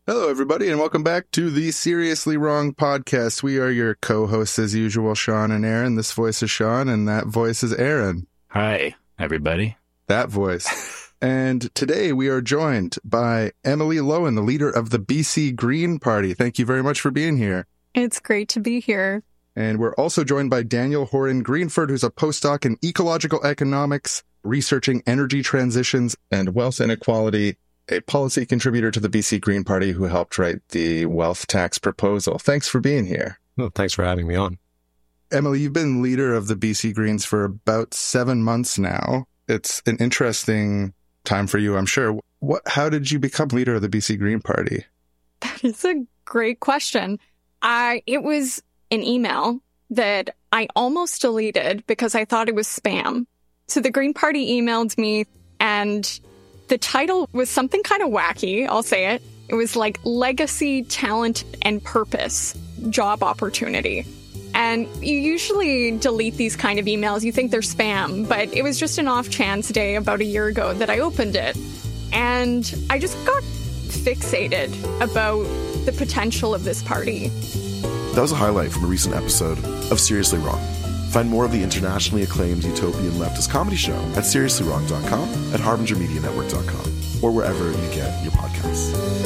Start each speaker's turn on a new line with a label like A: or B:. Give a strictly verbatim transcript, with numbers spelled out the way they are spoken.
A: Hello, everybody, and welcome back to the Seriously Wrong podcast. We are your co-hosts, as usual, Sean and Aaron. This voice is Sean, and that voice is Aaron.
B: Hi, everybody.
A: That voice. And today we are joined by Emily Lowen, the leader of the B C Green Party. Thank you very much for being here.
C: It's great to be here.
A: And we're also joined by Daniel Horan Greenford, who's a postdoc in ecological economics, researching energy transitions and wealth inequality, a policy contributor to the B C Green Party who helped write the wealth tax proposal. Thanks for being here.
D: Well, thanks for having me on.
A: Emily, you've been leader of the B C Greens for about seven months now. It's an interesting time for you, I'm sure. What? How did you become leader of the B C Green Party?
C: That is a great question. I it was an email that I almost deleted because I thought it was spam. So the Green Party emailed me, and the title was something kind of wacky, I'll say it. It was like Legacy, Talent, and Purpose Job Opportunity. And you usually delete these kind of emails. You think they're spam, but it was just an off chance day about a year ago that I opened it. And I just got fixated about the potential of this party.
E: That was a highlight from a recent episode of Seriously Wrong. Find more of the internationally acclaimed utopian leftist comedy show at seriously wrong dot com, at harbinger media network dot com, or wherever you get your podcasts.